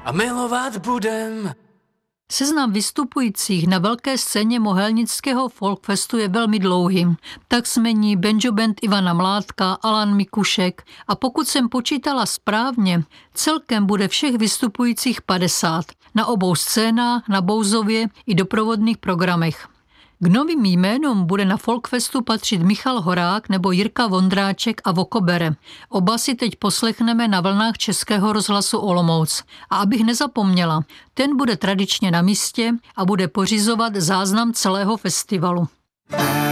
a milovat budem. Seznam vystupujících na velké scéně Mohelnického folkfestu je velmi dlouhý. Tak smení banjo band Ivana Mládka, Alan Mikušek a pokud jsem počítala správně, celkem bude všech vystupujících 50. Na obou scénách, na Bouzově i doprovodných programech. K novým jménům bude na folkfestu patřit Michal Horák nebo Jirka Vondráček a Vokobere. Oba si teď poslechneme na vlnách Českého rozhlasu Olomouc. A abych nezapomněla, ten bude tradičně na místě a bude pořizovat záznam celého festivalu.